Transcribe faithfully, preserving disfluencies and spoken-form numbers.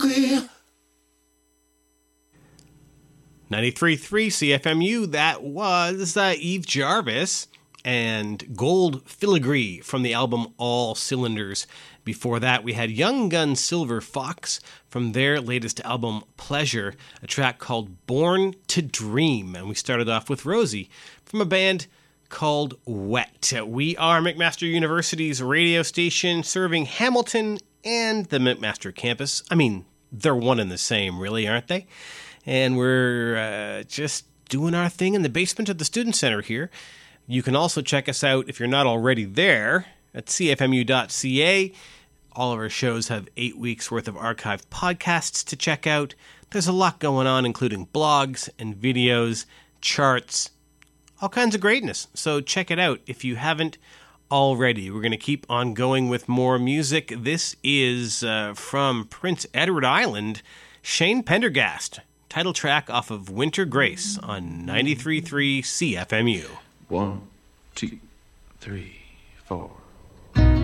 ninety-three point three C F M U, that was uh, Eve Jarvis and Gold Filigree from the album All Cylinders. Before that, we had Young Gun Silver Fox from their latest album Pleasure, a track called Born to Dream. And we started off with Rosie from a band called Wet. We are McMaster University's radio station serving Hamilton and the McMaster campus. I mean, they're one and the same, really, aren't they? And we're uh, just doing our thing in the basement of the Student Center here. You can also check us out, if you're not already there, at c f m u dot c a. All of our shows have eight weeks worth of archived podcasts to check out. There's a lot going on, including blogs and videos, charts, all kinds of greatness. So check it out if you haven't already. We're going to keep on going with more music. This is uh, from Prince Edward Island, Shane Pendergast. Title track off of Winter Grace on ninety-three point three C F M U. One, two, three, four.